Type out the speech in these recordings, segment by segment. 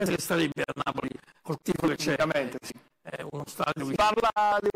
che starebbe a Napoli col tifo che c'è. Sì. È uno stadio. Si parla di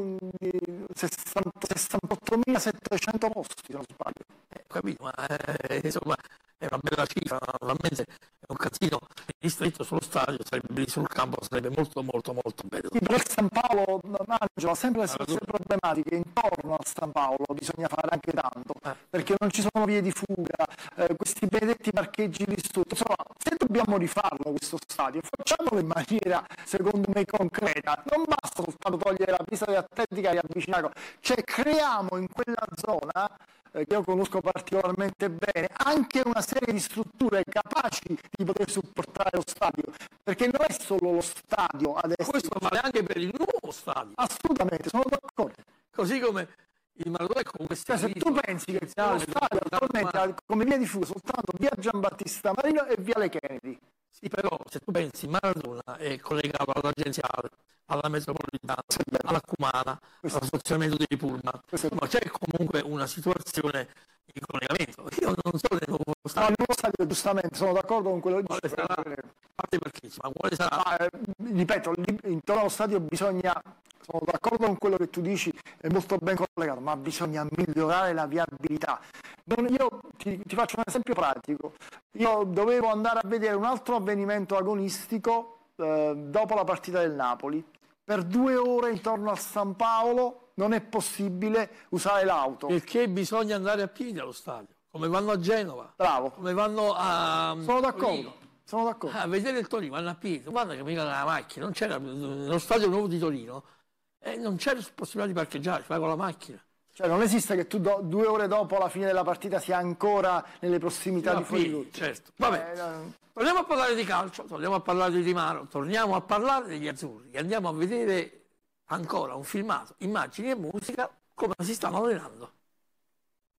68.700 posti, se non sbaglio. Capito? Ma insomma è una bella cifra, naturalmente è un casino ristretto sullo stadio, sarebbe lì sul campo, sarebbe molto molto molto bello. Sì, per San Paolo, Angelo, ha sempre le stesse problematiche, intorno a San Paolo bisogna fare anche tanto, perché non ci sono vie di fuga, questi benedetti parcheggi distrutti, insomma, se dobbiamo rifarlo questo stadio, facciamolo in maniera, secondo me, concreta, non basta soltanto togliere la pista dell'atletica e avvicinarlo, cioè creiamo in quella zona, che io conosco particolarmente bene, anche una serie di strutture capaci di poter supportare lo stadio, perché non è solo lo stadio adesso. Questo vale anche per il nuovo stadio. Assolutamente, sono d'accordo. Così come il Maradona è comunque se tu pensi che lo stadio attualmente ha come via di fuga soltanto via Giambattista Marino e via Le Kennedy. Sì, però se tu pensi Maradona è collegato all'agenziale, alla metropolitana, alla Cumana, allo stazionamento dei pullman, ma c'è comunque una situazione di collegamento. Io non so del nuovo stadio. No, il nuovo stadio, giustamente, sono d'accordo con quello che dice. Parte perché, ma quale sarà? Ripeto, intorno allo stadio bisogna, sono d'accordo con quello che tu dici, è molto ben collegato, ma bisogna migliorare la viabilità. Io ti faccio un esempio pratico. Io dovevo andare a vedere un altro avvenimento agonistico dopo la partita del Napoli. Per 2 ore intorno a San Paolo non è possibile usare l'auto. Perché bisogna andare a piedi allo stadio, come vanno a Genova. Bravo. Come vanno a Sono d'accordo. Sono d'accordo. A vedere il Torino, vanno a piedi, non vanno che mica la macchina, non c'era nello stadio nuovo di Torino, non c'era possibilità di parcheggiare, fai con la macchina. Cioè non esiste che tu 2 ore dopo la fine della partita sia ancora nelle prossimità di fuori. Certo. Vabbè, torniamo a parlare di calcio, torniamo a parlare di Di Maro, torniamo a parlare degli azzurri, andiamo a vedere ancora un filmato, immagini e musica, come si stanno allenando.